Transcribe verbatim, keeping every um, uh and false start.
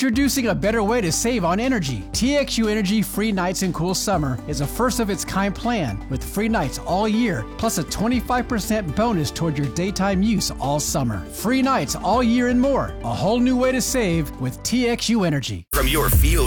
Introducing a better way to save on energy. T X U Energy Free Nights and Cool Summer is a first-of-its-kind plan with free nights all year, plus a twenty-five percent bonus toward your daytime use all summer. Free nights all year and more. A whole new way to save with T X U Energy. From your field